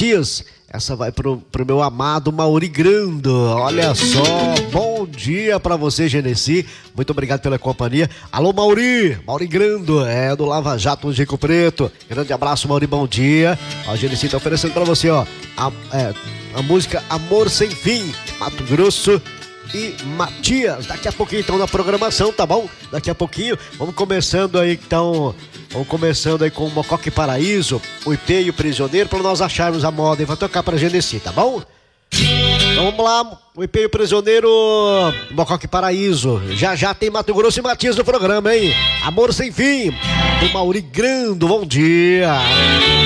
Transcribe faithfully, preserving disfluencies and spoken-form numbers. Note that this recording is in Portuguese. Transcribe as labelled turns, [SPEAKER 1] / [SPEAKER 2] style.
[SPEAKER 1] Matias. Essa vai pro, pro meu amado Mauri Grando. Olha só, bom dia pra você, Genesi. Muito obrigado pela companhia. Alô, Mauri, Mauri Grando, é do Lava Jato no Chico Preto. Grande abraço, Mauri, bom dia. Ó, a Genesi tá oferecendo pra você, ó, a, é, a música Amor Sem Fim, Mato Grosso e Matias. Daqui a pouquinho então na programação, tá bom? Daqui a pouquinho, vamos começando aí então, vamos começando aí com o Mocoque Paraíso, o Ipê e o Prisioneiro, pra nós acharmos a moda e vai tocar pra Genesi, tá bom? Então vamos lá, o Ipê e o Prisioneiro, Mocoque Paraíso. Já já tem Mato Grosso e Matias no programa, hein? Amor Sem Fim, do Mauri Grando, bom dia.